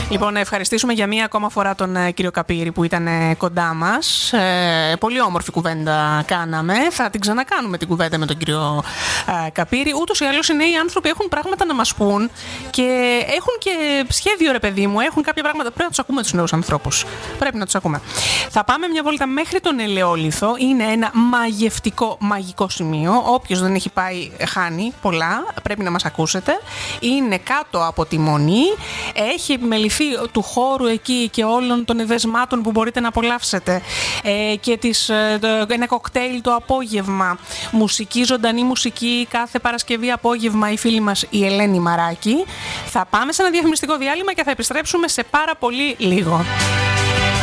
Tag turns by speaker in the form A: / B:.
A: Λοιπόν, να ευχαριστήσουμε για μία ακόμα φορά τον κύριο Καπύρη που ήταν κοντά μας. Πολύ όμορφη κουβέντα κάναμε. Θα την ξανακάνουμε την κουβέντα με τον κύριο Καπύρη. Ούτως ή άλλως οι νέοι άνθρωποι έχουν πράγματα να μας πούν και έχουν και σχέδιο, ρε παιδί μου. Έχουν κάποια πράγματα. Πρέπει να τους ακούμε τους νέους ανθρώπους. Πρέπει να τους ακούμε. Θα πάμε μια βόλτα μέχρι τον Ελαιόλιθο. Είναι ένα μαγευτικό, μαγικό σημείο. Όποιος δεν έχει πάει, χάνει πολλά. Πρέπει να μας ακούσετε. Είναι κάτω από τη Μονή. Έχει επιμεληθεί του χώρου εκεί και όλων των εδεσμάτων που μπορείτε να απολαύσετε και ένα κοκτέιλ το απόγευμα, μουσική, ζωντανή μουσική κάθε Παρασκευή απόγευμα, η φίλη μας η Ελένη Μαράκη. Θα πάμε σε ένα διαφημιστικό διάλειμμα και θα επιστρέψουμε σε πάρα πολύ λίγο.